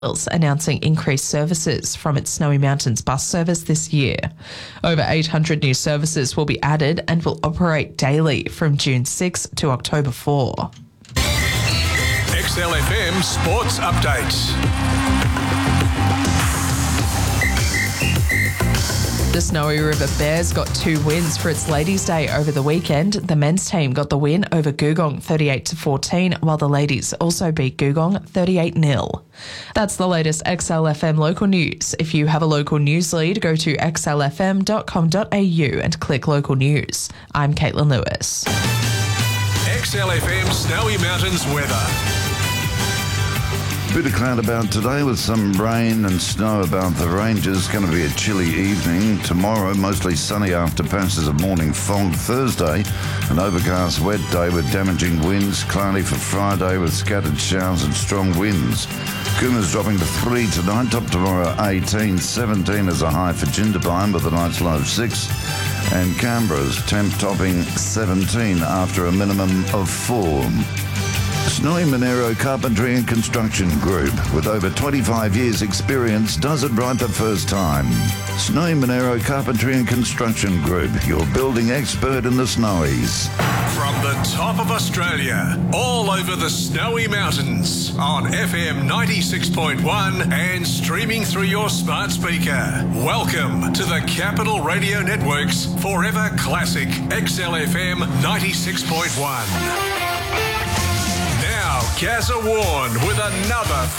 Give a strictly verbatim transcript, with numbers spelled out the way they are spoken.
announcing increased services from its Snowy Mountains bus service this year. Over eight hundred new services will be added and will operate daily from June sixth to October fourth. X L F M Sports Update. The Snowy River Bears got two wins for its Ladies' Day over the weekend. The men's team got the win over Googong thirty-eight to fourteen, while the ladies also beat Googong thirty-eight nil. That's the latest X L F M local news. If you have a local news lead, go to x l f m dot com dot a u and click local news. I'm Caitlin Lewis. X L F M Snowy Mountains weather. Bit of cloud about today with some rain and snow about the ranges. Going to be a chilly evening. Tomorrow, mostly sunny after patches of morning fog. Thursday, an overcast wet day with damaging winds. Cloudy for Friday with scattered showers and strong winds. Coomer's dropping to three tonight. Top tomorrow eighteen. seventeen as a high for Jindabyne with a night's low of six. And Canberra's temp topping seventeen after a minimum of four. Snowy Monero Carpentry and Construction Group, with over twenty-five years experience, does it right the first time. Snowy Monero Carpentry and Construction Group, your building expert in the Snowies. From the top of Australia, all over the Snowy Mountains, on F M ninety-six point one and streaming through your smart speaker. Welcome to the Capital Radio Network's Forever Classic X L F M ninety-six point one. Now, Gazza Warren with another